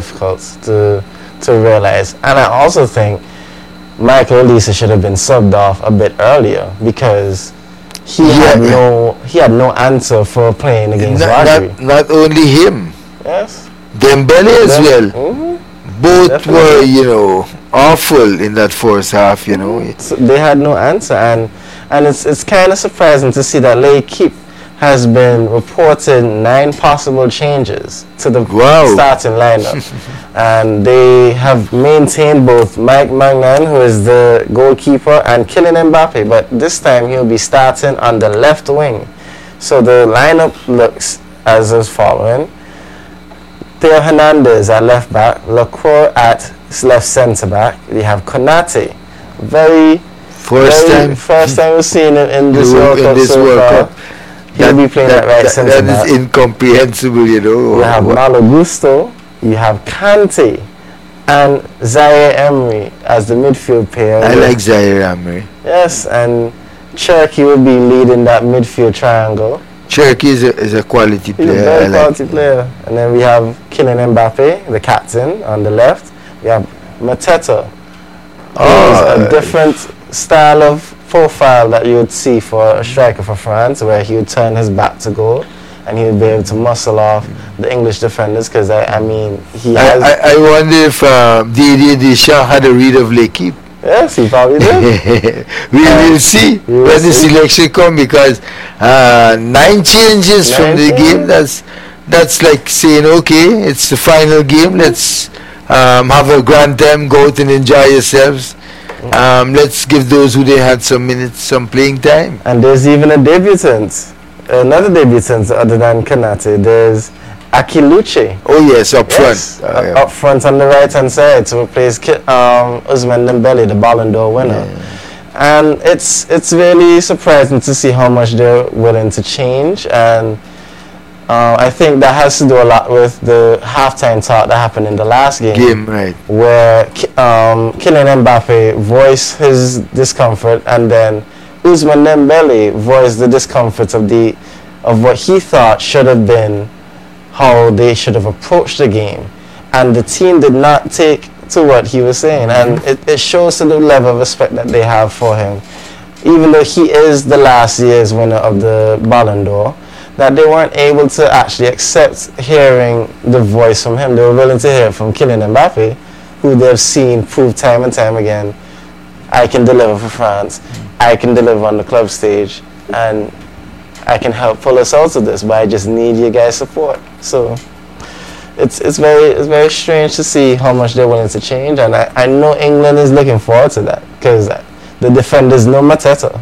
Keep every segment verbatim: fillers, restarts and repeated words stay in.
difficult to to realize. And I also think Michael Olise should have been subbed off a bit earlier because he yeah, had yeah. no he had no answer for playing against not, Rodri. Not, not only him. Yes. Dembele as well. Mm-hmm. Both Definitely. were, you know, awful in that first half, you know. So they had no answer, and and it's it's kind of surprising to see that L'Équipe has been reporting nine possible changes to the wow. starting lineup. And they have maintained both Mike Magnan, who is the goalkeeper, and Kylian Mbappe, but this time he'll be starting on the left wing. So the lineup looks as is following. Theo Hernandez at left back, Lacroix at left centre back. We have Konate, very first very time first time we've seen him in this in World Cup this so World far. Cup. He'll that, be playing that, at right that, centre that back. is incomprehensible, you know. You have Malo Gusto, you have Kante, and Zaire Emery as the midfield pair. I like Zaire Emery. Yes, and Cherki will be leading that midfield triangle. Cherki is a, is a quality player. He's a very I quality like player. And then we have Kylian Mbappe, the captain, on the left. We have Mateta, oh, a different style of profile that you would see for a striker for France, where he would turn his back to goal and he would be able to muscle off the English defenders, because I, I mean he has I, I, I wonder if uh, Didier Deschamps had a read of L'Équipe. Yes, he probably did. we uh, will see will when the see. selection come, because uh, nine changes nine from the changes. game, that's that's like saying, okay, it's the final game, let's um, have a grand time, go out and enjoy yourselves. Um, let's give those who they had some minutes some playing time. And there's even a debutant, another debutant other than Konate. There's Akiluche. Oh yes, up Yes, front. Uh, uh, yeah. up front on the right hand side to replace Ki- um, Ousmane Dembele, the Ballon d'Or winner. Yeah. And it's it's really surprising to see how much they're willing to change. And uh, I think that has to do a lot with the halftime talk that happened in the last game, Game, right. where Ki- um, Kylian Mbappe voiced his discomfort, and then Ousmane Dembele voiced the discomfort of the of what he thought should have been how they should have approached the game, and the team did not take to what he was saying, and it, it shows to the level of respect that they have for him, even though he is the last year's winner of the Ballon d'Or, that they weren't able to actually accept hearing the voice from him. They were willing to hear from Kylian Mbappe, who they've seen prove time and time again, I can deliver for France, I can deliver on the club stage, and I can help pull us out of this, but I just need you guys' support. So it's it's very it's very strange to see how much they're willing to change, and I, I know England is looking forward to that, because the defenders know Mateta.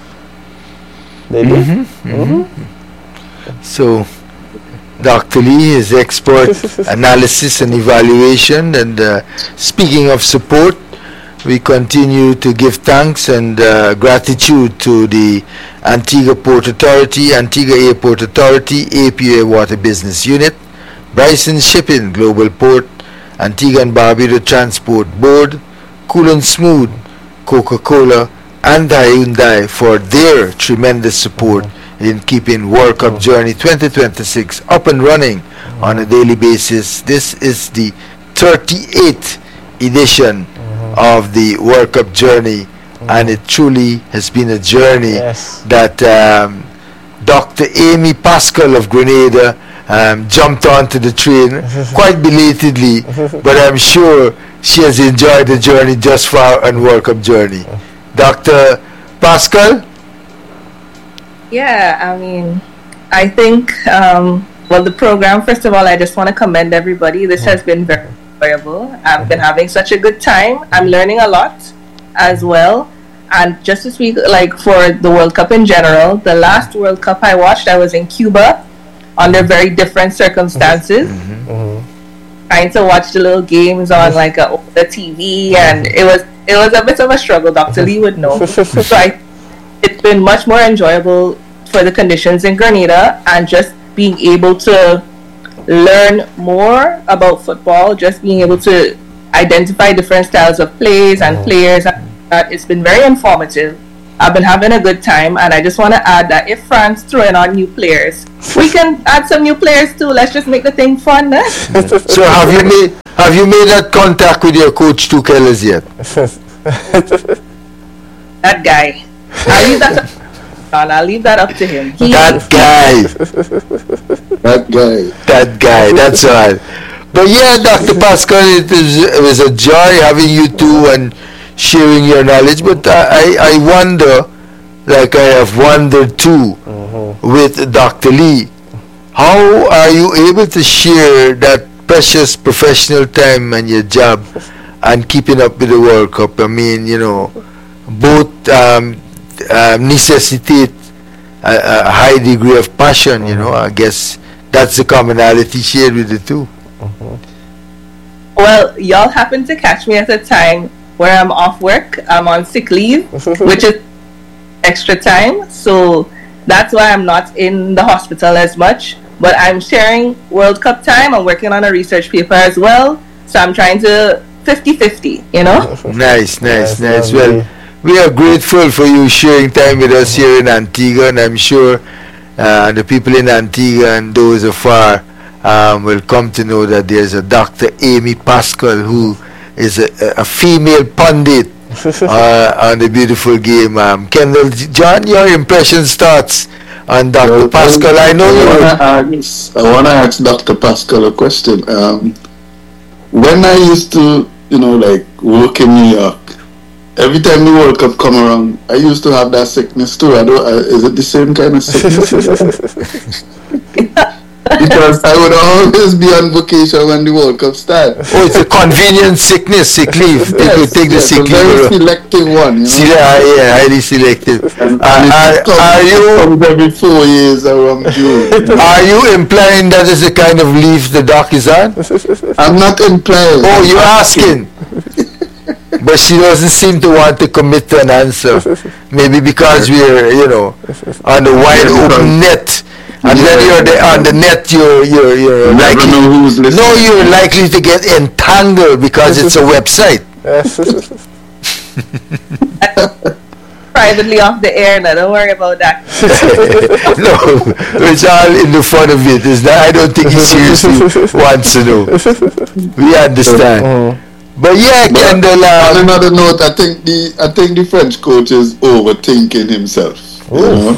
They do. Mm-hmm. Mm-hmm. Mm-hmm. So Doctor Lee is expert analysis and evaluation, and uh, speaking of support, we continue to give thanks and uh, gratitude to the Antigua Port Authority, Antigua Airport Authority, A P A Water Business Unit, Bryson Shipping Global Port, Antigua and Barbuda Transport Board, Cool and Smooth, Coca-Cola, and Hyundai for their tremendous support in keeping World Cup Journey twenty twenty-six up and running on a daily basis. This is the thirty-eighth edition of the World Cup Journey, and it truly has been a journey Yes. that um, Doctor Amy Pascal of Grenada um, jumped onto the train quite belatedly, but I'm sure she has enjoyed the journey just far on World Cup Journey. Doctor Pascal? Yeah, I mean, I think, um, well, the program, first of all, I just want to commend everybody. This has been very enjoyable. I've been having such a good time. I'm learning a lot as well. And just to speak, like, for the World Cup in general, the last World Cup I watched, I was in Cuba under very different circumstances. Mm-hmm. Mm-hmm. Trying to watch the little games on, like, a, the T V, and it was it was a bit of a struggle. Doctor Lee would know. So I, it's been much more enjoyable for the conditions in Grenada, and just being able to learn more about football, just being able to identify different styles of plays and players. And that, it's been very informative. I've been having a good time, and I just want to add that if France throw in on new players, we can add some new players too. Let's just make the thing fun then. So have you made Have you made that contact with your coach, Two Kellers, yet? That guy. I'll leave that up, I'll leave that up to him. He, That guy. That guy. That guy. That's all. But yeah, Doctor Pascal, it, is, it was a joy having you two and sharing your knowledge. But I, I wonder, like I have wondered too, mm-hmm. with Doctor Lee, how are you able to share that precious professional time and your job and keeping up with the World Cup? I mean, you know, both um, uh, necessitate a, a high degree of passion, you know. I guess that's the commonality shared with the two. Mm-hmm. Well, y'all happen to catch me at a time where I'm off work. I'm on sick leave, which is extra time. So that's why I'm not in the hospital as much. But I'm sharing World Cup time. I'm working on a research paper as well. So I'm trying to fifty-fifty, you know? Nice, nice, nice. Well, we are grateful for you sharing time with us here in Antigua, and I'm sure uh, the people in Antigua and those afar um, will come to know that there's a Doctor Amy Pascal who is a, a female pundit uh, on the beautiful game. Um, Kendall, John, your impressions, thoughts on Doctor Well, Pascal? I know you. I want to ask Doctor Pascal a question. Um, when I used to, you know, like work in New York, every time the World Cup come around, I used to have that sickness too. I don't. Uh, is it the same kind of sickness? Because I would always be on vacation when the World Cup starts. Oh, it's a convenient sickness, sick leave. People yes, take the yes, sick a leave. very selective one. You know? See, uh, yeah, highly selective. And, Uh, and are, it comes, are it you comes every four years around June. are you implying that is the kind of leave the doc is on? I'm not implying. Oh, you're asking. But she doesn't seem to want to commit to an answer. Maybe because we're, you know, on the wide open net. And Yeah. then you're the, on the net, you're, you're, you're You never likely, know who's listening. no, you're likely to get entangled because it's a website. Privately off the air now, don't worry about that. No, it's all in the fun of it. Is that I don't think he seriously wants to know. We understand. But yeah, But Kendall, on um, another note, I think the I think the French coach is overthinking himself. You know?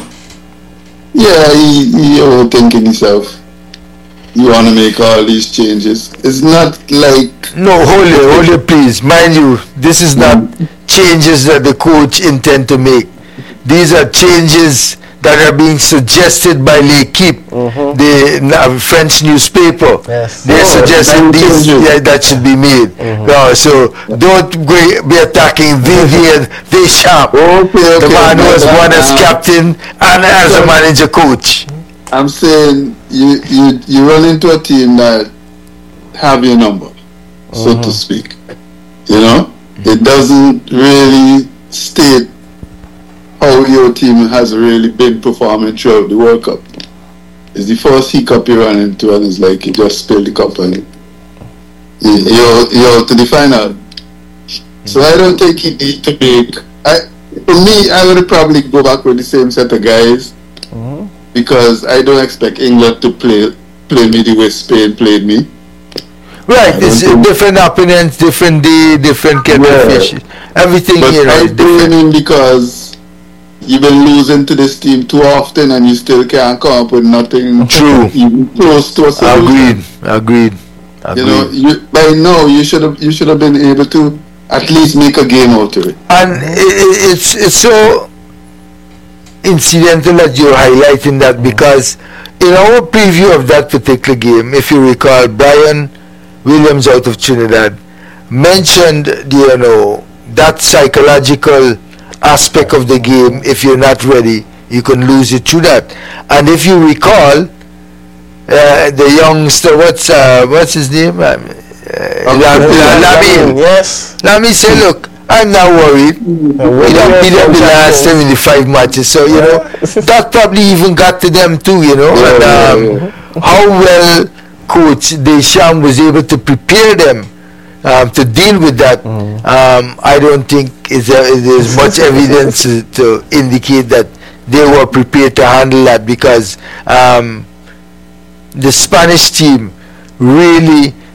Yeah, he, he overthinking himself. You want to make all these changes. It's not like no, hold it, hold it, please. Mind you, this is not changes that the coach intend to make. These are changes that are being suggested by L'Equipe, Mhm. the uh, French newspaper. Yes. They're Oh, suggesting that these changes. yeah, that should be made. No, so don't go, be attacking Vivian Deschamps, okay, the okay, man who has but, won as uh, captain and as a manager coach. I'm saying you you you run into a team that have your number, so to speak. You know, it doesn't really state how your team has really been performing throughout the World Cup. It's the first hiccup you run into, and it's like you just spilled the cup and you, you're you're to the final. So I don't think he need to make. I for me, I would probably go back with the same set of guys. Because I don't expect England to play play me the way Spain played me. Right, I it's don't think- different opponents, different day, different kettle Yeah. of fish. Everything But here I is different. blame him because you've been losing to this team too often and you still can't come up with nothing True. even close to a solution. Agreed, agreed, agreed. You know, you, by now you should have you should have been able to at least make a game out of it. And i i- it's it's so incidental that you're highlighting that because in our preview of that particular game, if you recall, Brian Williams out of Trinidad mentioned, you know, that psychological aspect of the game. If you're not ready, you can lose it through that. And if you recall, uh, the youngster, what's uh, what's his name? Um, uh, Lam- Lam- Lamine. Yes. Lamine said, look, I'm not worried. We don't beat them the last seventy-five matches, so you know that probably even got to them too, you know. Yeah, and um, yeah, yeah. how well Coach Deschamps was able to prepare them um, to deal with that, um, I don't think is there, there's much evidence to, to indicate that they were prepared to handle that because um, the Spanish team really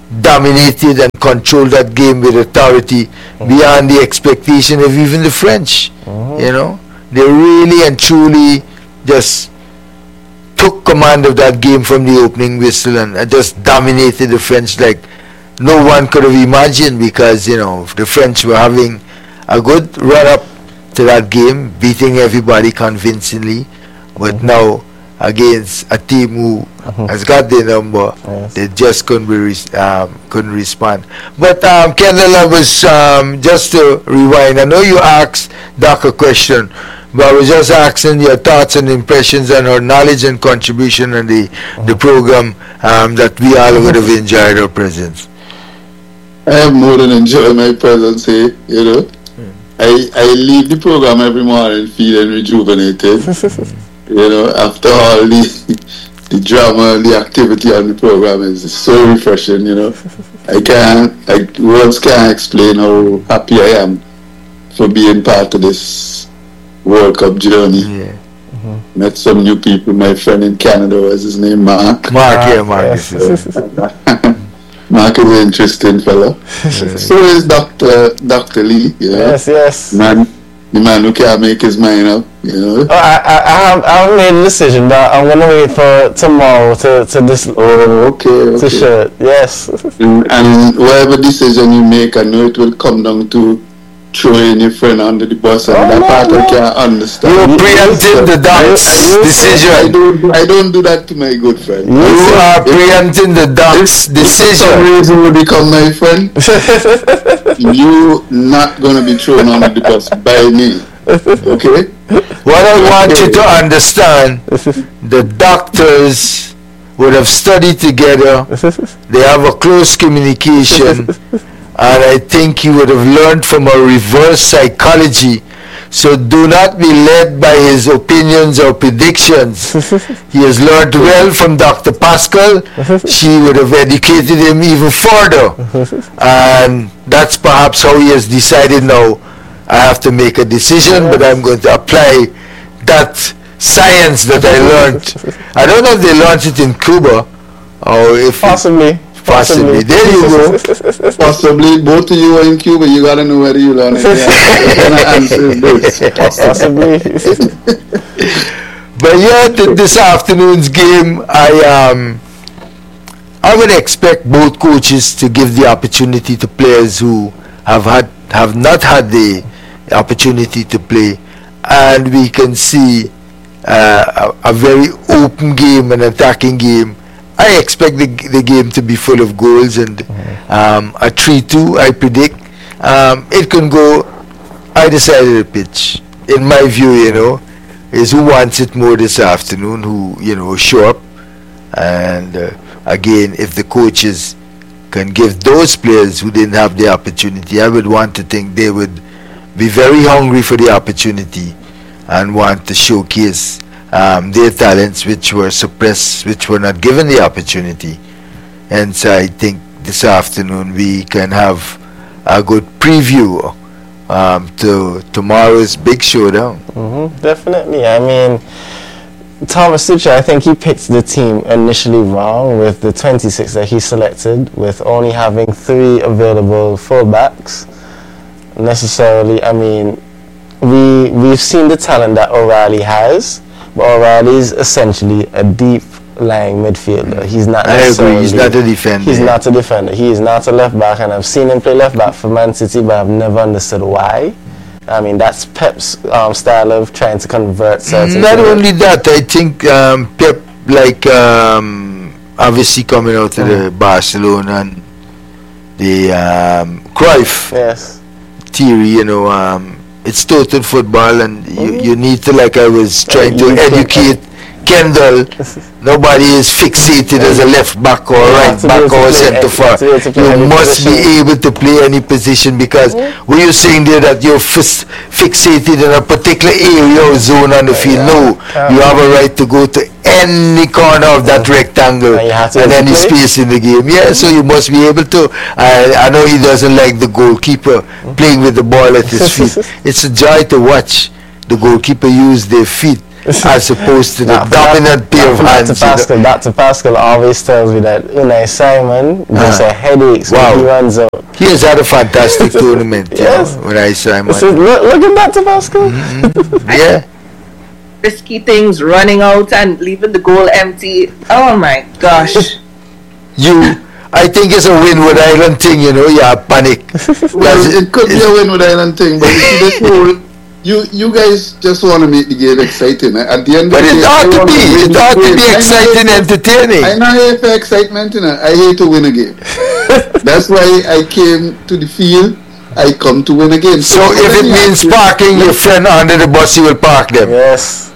dominated and controlled that game with authority mm-hmm. beyond the expectation of even the French. Mm-hmm. You know, they really and truly just took command of that game from the opening whistle and, and just dominated the French like no one could have imagined, because, you know, the French were having a good run up to that game, beating everybody convincingly, but mm-hmm. now against a team who mm-hmm. has got their number, yes. they just couldn't be res- um, couldn't respond. But um, Kendall, I was um, just to rewind. I know you asked Doc a question, but I was just asking your thoughts and impressions and her knowledge and contribution on the mm-hmm. the program um, that we all would have enjoyed her presence. I have more than enjoyed my presence here. You know, mm. I I leave the program every morning feeling rejuvenated. You know, after all the the drama, the activity on the program is so refreshing. You know, I can't, I words can't explain how happy I am for being part of this World Cup journey. Yeah. Mm-hmm. Met some new people. My friend in Canada, was his name Mark. Mark, yeah, Mark. So, Mark is an interesting fellow. Yes. So is Doctor Doctor Lee. You know? Yes, yes. Man. The man who can't make his mind up, you know. Oh, I, I, I have, I haven't made a decision, but I'm gonna wait for tomorrow to to this. Oh, okay, okay. To share, yes. And, and whatever decision you make, I know it will come down to throwing your friend under the bus, and oh, that no, part no. I can't understand. You preempted the Doc's decision. I don't, I don't do that to my good friend. You, you are preempting the Doc's decision. For some reason you become my friend, you not gonna be thrown under the bus by me. Okay? What I want okay. you to understand, the doctors would have studied together. They have a close communication. And I think he would have learned from a reverse psychology. So do not be led by his opinions or predictions. He has learned well from Doctor Pascal. She would have educated him even further. And that's perhaps how he has decided now. I have to make a decision, but I'm going to apply that science that I learned. I don't know if they learned it in Cuba or if possibly. Possibly. There you go. Possibly. Both of you are in Cuba. You gotta know whether you learn it. Yeah. Possibly. But yeah, th- this afternoon's game, I um, I would expect both coaches to give the opportunity to players who have had have not had the opportunity to play, and we can see uh, a, a very open game, an attacking game. I expect the the game to be full of goals and mm-hmm. um, a three two, I predict. Um, it can go either side of the pitch. In my view, you know, is who wants it more this afternoon, who, you know, show up. And uh, again, if the coaches can give those players who didn't have the opportunity, I would want to think they would be very hungry for the opportunity and want to showcase Um, their talents which were suppressed, which were not given the opportunity. And so I think this afternoon we can have a good preview um, to tomorrow's big showdown. Mm-hmm, definitely. I mean, Thomas Tuchel, I think he picked the team initially wrong with the twenty-six that he selected, with only having three available fullbacks. Necessarily, I mean, we we've seen the talent that O'Reilly has. But O'Reilly is essentially a deep lying midfielder. He's not I agree, he's not a defender. He's yeah. not a defender. He is not a left back, and I've seen him play left back for Man City, but I've never understood why. I mean, that's Pep's um, style of trying to convert certain Not players. only that, I think um, Pep, like, um, obviously coming out of mm. the Barcelona and the um, Cruyff yes. theory, you know, um, it's total football, and you, you need to, like I was trying to educate Kendall, nobody is fixated as a left back or a right back or a centre forward. You must be able to play any position, because when you're saying there that you're f- fixated in a particular area or zone on the field, no, you have a right to go to any corner of that rectangle and, and any space in the game. Yeah, so you must be able to. I, I know he doesn't like the goalkeeper playing with the ball at his feet. It's a joy to watch the goalkeeper use their feet as opposed to the Nah, dominant pair of hands. Doctor Pascal, You know? Doctor Pascal always tells me that Unai Simon gets Ah. a headache when Wow. he runs out. He has had a fantastic tournament. You Yes. know, when I saw him. So, on- look, look at Doctor Pascal. Yeah. Risky things, running out and leaving the goal empty. Oh my gosh. You, I think it's a Winwood Island thing, you know, you have panic. Well, That's- it could be a Winwood Island thing, but you see this whole, you you guys just want to make the game exciting. eh? At the end of But the it day, ought I to want be, win it the ought to game. be I know exciting, it's- entertaining. I'm not here for excitement, you know. I hate to win a game. That's why I came to the field. I come to win a game. So if it means parking your friend under the bus, you will park them. Yes.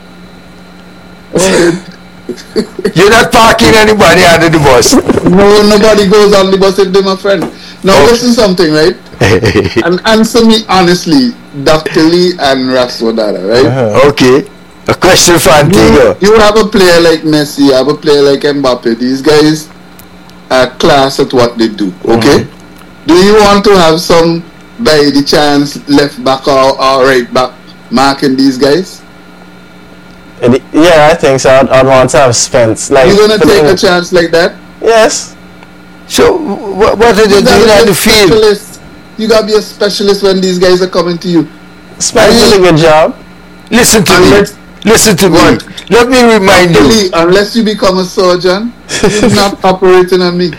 You're not parking anybody under the bus. No, nobody goes on the bus if they're my friend. Now Okay. listen something, right? And answer me honestly, Doctor Lee and Rasodada, right? Uh-huh. Okay. A question for Antigua. You, you have a player like Messi, you have a player like Mbappe. These guys are class at what they do, okay? Do you want to have some, by the chance, left back or, or right back marking these guys? It- yeah, I think so. I'd, I'd want to have Spence. Like, You're going to for the take a Eng- chance like that? Yes. So wh- what are they You gotta doing be on a the field? specialist. You got to be a specialist when these guys are coming to you. Spence did a good job. Listen to me. Unless- Listen to What? me. Let me remind you. Lee, unless you become a surgeon, you're not operating on me.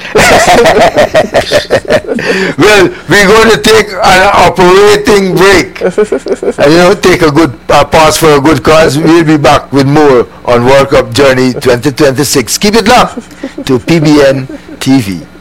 Well, we're going to take an operating break. And you know, take a good uh, pause for a good cause. We'll be back with more on World Cup Journey twenty twenty-six. Keep it locked to P B N T V.